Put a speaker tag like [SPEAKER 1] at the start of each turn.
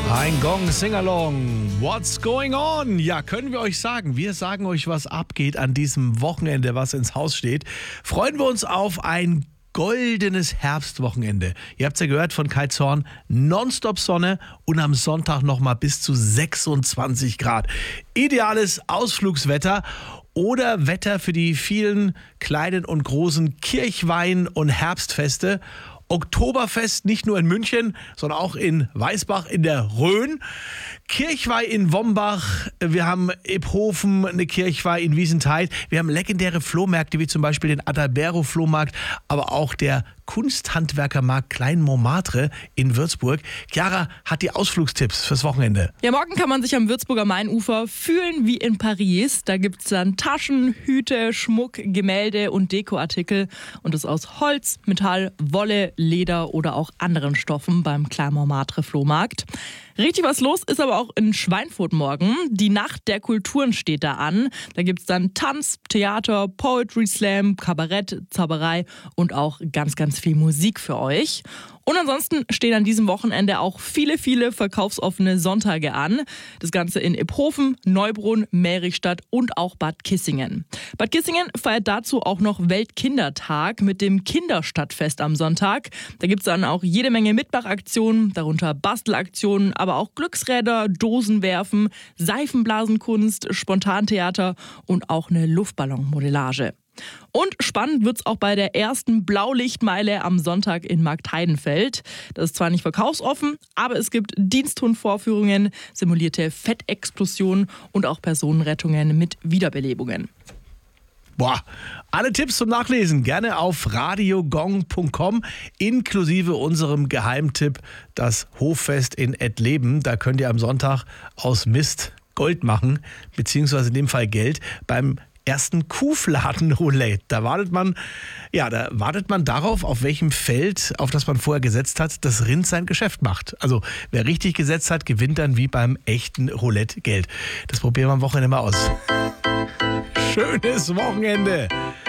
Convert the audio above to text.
[SPEAKER 1] Ein Gong Singalong. What's going on? Ja, können wir euch sagen. Wir sagen euch, was abgeht an diesem Wochenende, was ins Haus steht. Freuen wir uns auf ein goldenes Herbstwochenende. Ihr habt es ja gehört von Kai Zorn. Nonstop Sonne und am Sonntag nochmal bis zu 26 Grad. Ideales Ausflugswetter. Oder Wetter für die vielen kleinen und großen Kirchweih- und Herbstfeste. Oktoberfest nicht nur in München, sondern auch in Weißbach in der Rhön. Kirchweih in Wombach, wir haben Iphofen, eine Kirchweih in Wiesenthal. Wir haben legendäre Flohmärkte wie zum Beispiel den Adalbero-Flohmarkt, aber auch der Kunsthandwerkermarkt Klein Montmartre in Würzburg. Chiara hat die Ausflugstipps fürs Wochenende.
[SPEAKER 2] Ja, morgen kann man sich am Würzburger Mainufer fühlen wie in Paris. Da gibt es dann Taschen, Hüte, Schmuck, Gemälde und Dekoartikel. Und das aus Holz, Metall, Wolle, Leder oder auch anderen Stoffen beim Klein Montmartre Flohmarkt. Richtig was los ist aber auch in Schweinfurt morgen. Die Nacht der Kulturen steht da an. Da gibt es dann Tanz, Theater, Poetry Slam, Kabarett, Zauberei und auch ganz, ganz viel Musik für euch. Und ansonsten stehen an diesem Wochenende auch viele, viele verkaufsoffene Sonntage an. Das Ganze in Iphofen, Neubrunn, Merichstadt und auch Bad Kissingen. Bad Kissingen feiert dazu auch noch Weltkindertag mit dem Kinderstadtfest am Sonntag. Da gibt es dann auch jede Menge Mitmachaktionen, darunter Bastelaktionen, aber auch Glücksräder, Dosenwerfen, Seifenblasenkunst, Spontantheater und auch eine Luftballonmodellage. Und spannend wird's auch bei der ersten Blaulichtmeile am Sonntag in Marktheidenfeld. Das ist zwar nicht verkaufsoffen, aber es gibt Diensthundvorführungen, simulierte Fettexplosionen und auch Personenrettungen mit Wiederbelebungen.
[SPEAKER 1] Boah, alle Tipps zum Nachlesen gerne auf radiogong.com, inklusive unserem Geheimtipp, das Hoffest in Ettleben. Da könnt ihr am Sonntag aus Mist Gold machen, beziehungsweise in dem Fall Geld beim ersten Kuhfladen-Roulette. Da wartet man darauf, auf welchem Feld, auf das man vorher gesetzt hat, das Rind sein Geschäft macht. Also wer richtig gesetzt hat, gewinnt dann wie beim echten Roulette Geld. Das probieren wir am Wochenende mal aus. Schönes Wochenende.